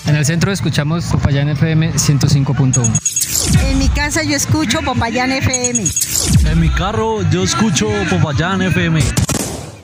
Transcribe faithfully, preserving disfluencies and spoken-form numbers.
En el centro escuchamos Popayán F M ciento cinco punto uno. En mi casa yo escucho Popayán F M. En mi carro yo escucho Popayán F M.